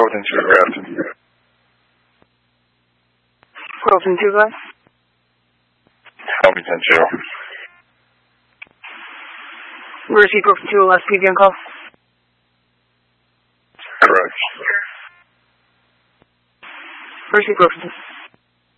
Quarrelton 2 Grafton. Quarrelton 2 Glass? Helmington 2. Receive Quarrelton 2 last PV on call? Correct. Receive Quarrelton 2.